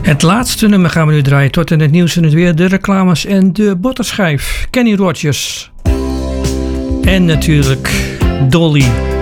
Het laatste nummer gaan we nu draaien tot in het nieuws en het weer, de reclames en de botterschijf. Kenny Rogers. En natuurlijk Dolly.